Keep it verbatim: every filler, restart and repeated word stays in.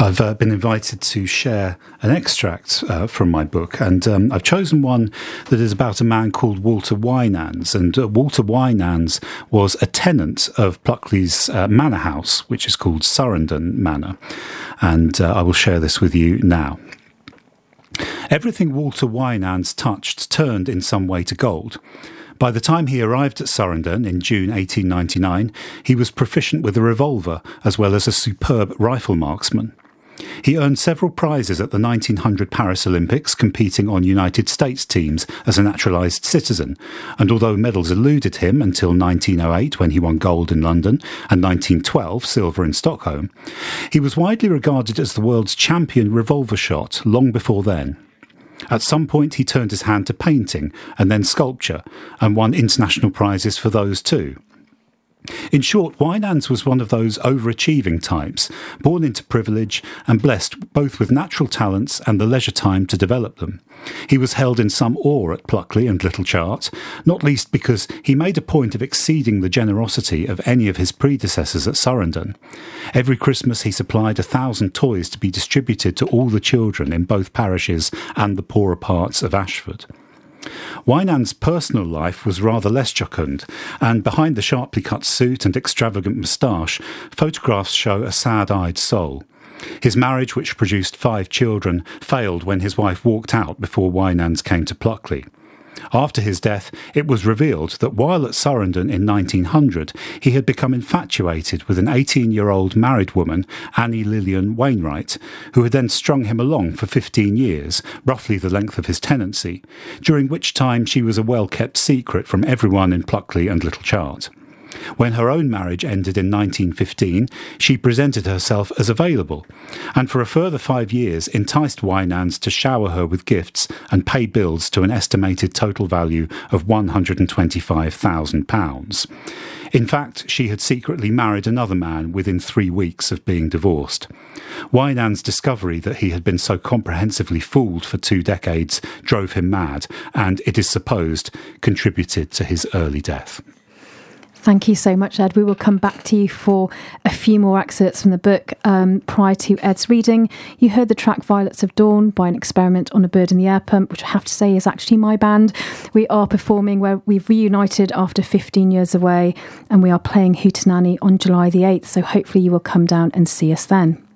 I've uh, been invited to share an extract uh, from my book, and um, I've chosen one that is about a man called Walter Winans. And uh, Walter Winans was a tenant of Pluckley's uh, manor house, which is called Surrendon Manor. And uh, I will share this with you now. Everything Walter Winans touched turned in some way to gold. By the time he arrived at Surrendon in June eighteen ninety-nine, he was proficient with a revolver as well as a superb rifle marksman. He earned several prizes at the nineteen hundred Paris Olympics, competing on United States teams as a naturalised citizen, and although medals eluded him until nineteen oh eight, when he won gold in London, and nineteen twelve, silver in Stockholm, he was widely regarded as the world's champion revolver shot long before then. At some point he turned his hand to painting and then sculpture, and won international prizes for those too. In short, Winans was one of those overachieving types, born into privilege and blessed both with natural talents and the leisure time to develop them. He was held in some awe at Pluckley and Little Chart, not least because he made a point of exceeding the generosity of any of his predecessors at Surrendon. Every Christmas he supplied a thousand toys to be distributed to all the children in both parishes and the poorer parts of Ashford. Winans' personal life was rather less jocund, and behind the sharply cut suit and extravagant moustache, photographs show a sad-eyed soul. His marriage, which produced five children, failed when his wife walked out before Winans came to Pluckley. After his death, it was revealed that while at Surrendon in nineteen hundred, he had become infatuated with an eighteen-year-old married woman, Annie Lillian Wainwright, who had then strung him along for fifteen years, roughly the length of his tenancy, during which time she was a well-kept secret from everyone in Pluckley and Little Chart. When her own marriage ended in nineteen fifteen, she presented herself as available, and for a further five years enticed Winans to shower her with gifts and pay bills to an estimated total value of one hundred twenty-five thousand pounds. In fact, she had secretly married another man within three weeks of being divorced. Winans' discovery that he had been so comprehensively fooled for two decades drove him mad, and, it is supposed, contributed to his early death. Thank you so much, Ed. We will come back to you for a few more excerpts from the book. Um, prior to Ed's reading, you heard the track Violets of Dawn by An Experiment on a Bird in the Air Pump, which I have to say is actually my band. We are performing where we've reunited after fifteen years away, and we are playing Hootenanny on July the eighth, so hopefully you will come down and see us then.